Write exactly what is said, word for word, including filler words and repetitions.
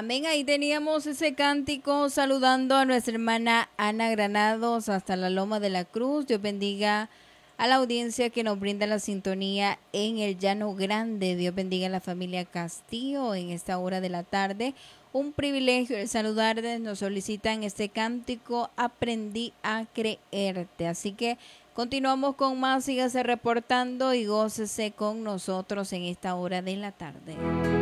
Amén, ahí teníamos ese cántico saludando a nuestra hermana Ana Granados hasta la Loma de la Cruz. Dios bendiga a la audiencia que nos brinda la sintonía en el Llano Grande. Dios bendiga a la familia Castillo en esta hora de la tarde. Un privilegio el saludarles. Nos solicitan este cántico, Aprendí a creerte. Así que continuamos con más. Sígase reportando y gócese con nosotros en esta hora de la tarde.